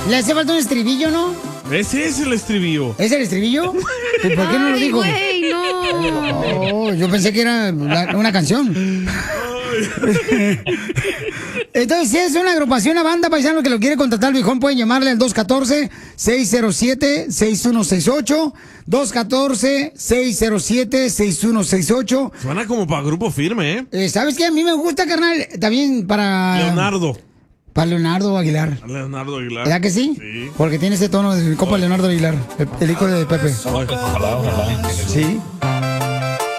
Le hace falta un estribillo, ¿no? Ese es el estribillo. ¿Es el estribillo? ¿Y por qué no lo dijo? Güey, no. Oh, yo pensé que era una canción. Entonces, si es una agrupación, una banda paisano que lo quiere contratar, el viejón, pueden llamarle al 214-607-6168. 214-607-6168. Suena como para grupo firme, ¿eh? ¿Sabes qué? A mí me gusta, carnal, también para... Leonardo. Para Leonardo Aguilar. Leonardo Aguilar. ¿Verdad que sí? Sí. Porque tiene ese tono de copa Leonardo Aguilar, el hijo de Pepe. Ojalá. Sí.